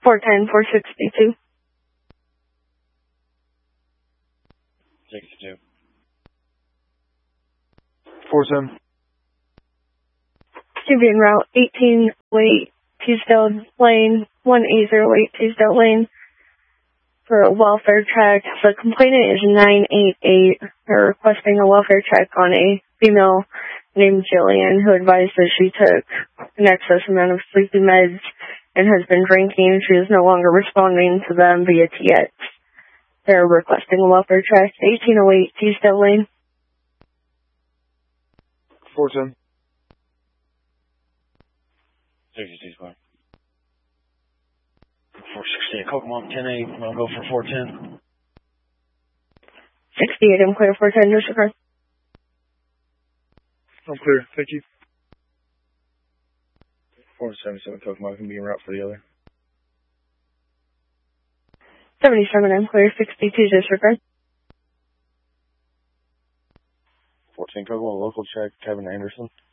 410, 462. 62. 410. QB en route 1808 Teasdale Lane, 1808 Teasdale Lane for a welfare check. The complainant is 988. They're requesting a welfare check on a female named Jillian who advised that she took an excess amount of sleeping meds and has been drinking. She is no longer responding to them via TX. They're requesting a welfare check. 1808 Teasdale Lane. 410. 62 square. 468, Kokomo 10-8. I'll go for 410. 68, I'm clear. 410, disregard. I'm clear. Thank you. 477, Kokomo can be en route for the other. 77, I'm clear. 62, disregard. 14, Kokomo, local check, Kevin Anderson.